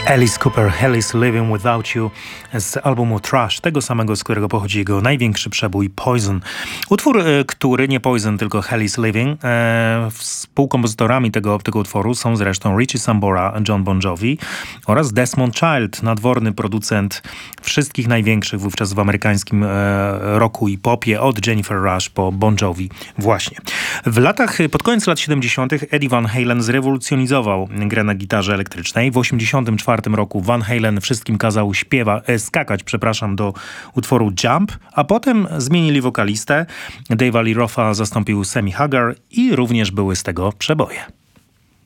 Alice Cooper, Alice Living Without You z albumu Trash, tego samego, z którego pochodzi jego największy przebój Poison. Utwór, który, nie Poison, tylko Alice Living, współkompozytorami tego utworu są zresztą Richie Sambora, John Bon Jovi oraz Desmond Child, nadworny producent wszystkich największych wówczas w amerykańskim rocku i popie, od Jennifer Rush po Bon Jovi właśnie. Pod koniec lat 70. Eddie Van Halen zrewolucjonizował grę na gitarze elektrycznej. W 1984 roku Van Halen wszystkim kazał skakać do utworu Jump, a potem zmienili wokalistę. Dave'a Lee Rotha zastąpił Sammy Hagar i również były z tego przeboje.